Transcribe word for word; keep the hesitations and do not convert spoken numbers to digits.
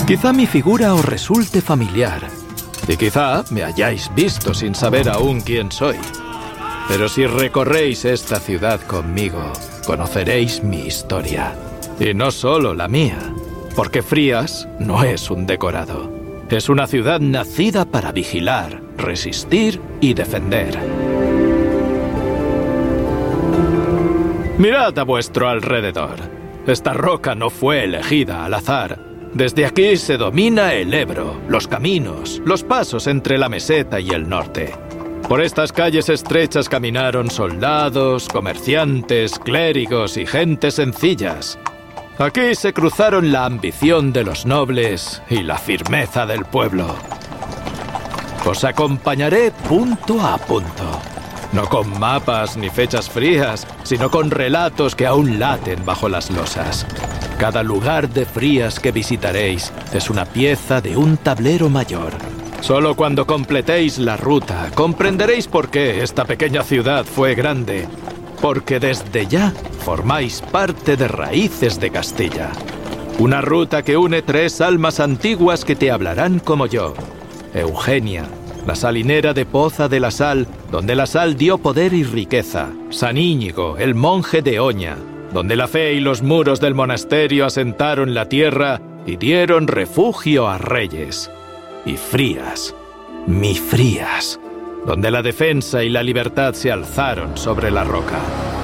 Quizá mi figura os resulte familiar, y quizá me hayáis visto sin saber aún quién soy. Pero si recorréis esta ciudad conmigo, conoceréis mi historia. Y no solo la mía, porque Frías no es un decorado. Es una ciudad nacida para vigilar, resistir y defender. Mirad a vuestro alrededor. Esta roca no fue elegida al azar. Desde aquí se domina el Ebro, los caminos, los pasos entre la meseta y el norte. Por estas calles estrechas caminaron soldados, comerciantes, clérigos y gentes sencillas. Aquí se cruzaron la ambición de los nobles y la firmeza del pueblo. Os acompañaré punto a punto. No con mapas ni fechas frías, sino con relatos que aún laten bajo las losas. Cada lugar de Frías que visitaréis es una pieza de un tablero mayor. Solo cuando completéis la ruta comprenderéis por qué esta pequeña ciudad fue grande. Porque desde ya formáis parte de Raíces de Castilla. Una ruta que une tres almas antiguas que te hablarán como yo. Eugenia, la salinera de Poza de la Sal, donde la sal dio poder y riqueza. San Íñigo, el monje de Oña, donde la fe y los muros del monasterio asentaron la tierra y dieron refugio a reyes. Y Frías, mi Frías, donde la defensa y la libertad se alzaron sobre la roca.